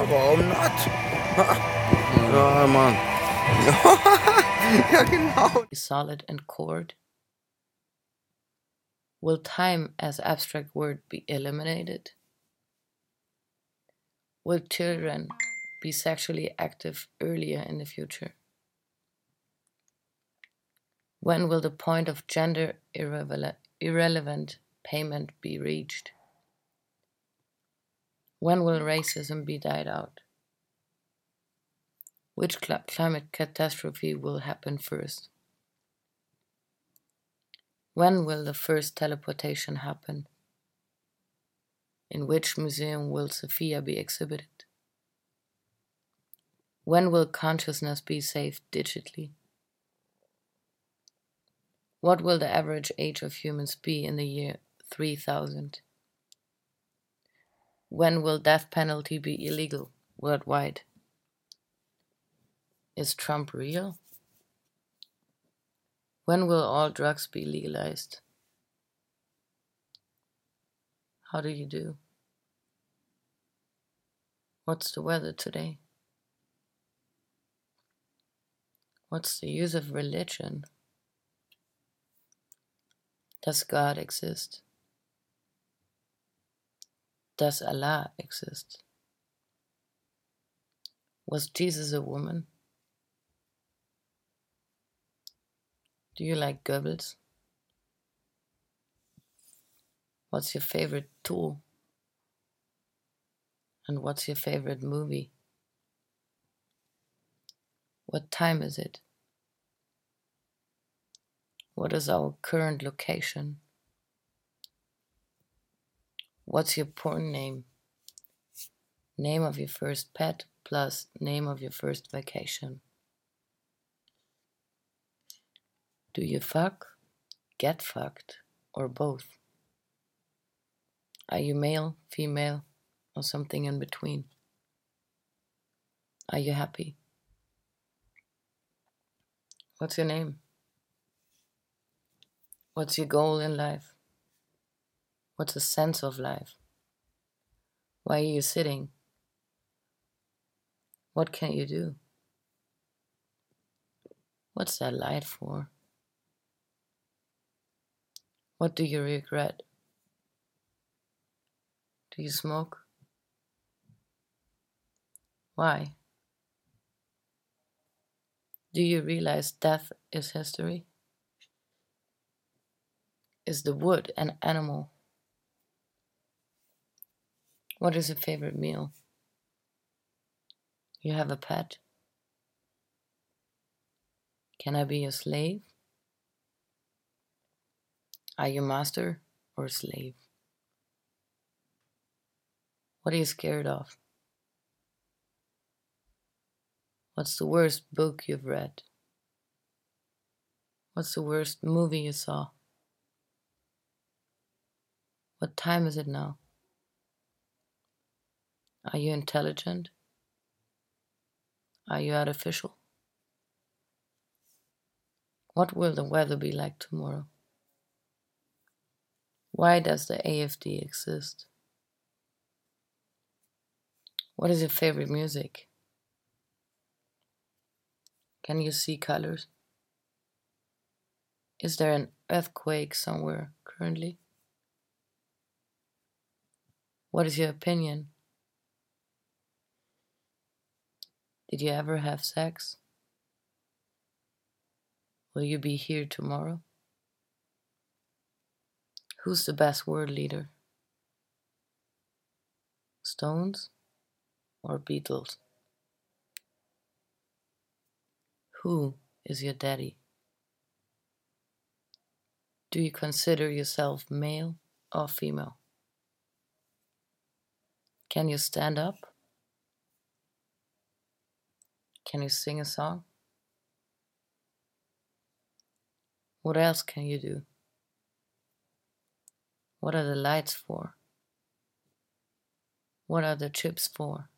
warum not? Ja, Mann. Ja, genau. Solid and chord? Will time as abstract word be eliminated? Will children be sexually active earlier in the future? When will the point of gender irrelevant payment be reached? When will racism be died out? Which climate catastrophe will happen first? When will the first teleportation happen? In which museum will Sophia be exhibited? When will consciousness be saved digitally? What will the average age of humans be in the year 3000? When will death penalty be illegal worldwide? Is Trump real? When will all drugs be legalized? How do you do? What's the weather today? What's the use of religion? Does God exist? Does Allah exist? Was Jesus a woman? Do you like Goebbels? What's your favorite tool? And what's your favorite movie? What time is it? What is our current location? What's your porn name? Name of your first pet plus name of your first vacation. Do you fuck, get fucked, or both? Are you male, female, or something in between? Are you happy? What's your name? What's your goal in life? What's the sense of life? Why are you sitting? What can you do? What's that light for? What do you regret? Do you smoke? Why? Do you realize death is history? Is the wood an animal? What is your favorite meal? You have a pet? Can I be your slave? Are you master or slave? What are you scared of? What's the worst book you've read? What's the worst movie you saw? What time is it now? Are you intelligent? Are you artificial? What will the weather be like tomorrow? Why does the AFD exist? What is your favorite music? Can you see colors? Is there an earthquake somewhere currently? What is your opinion? Did you ever have sex? Will you be here tomorrow? Who's the best world leader? Stones or Beatles? Who is your daddy? Do you consider yourself male or female? Can you stand up? Can you sing a song? What else can you do? What are the lights for? What are the chips for?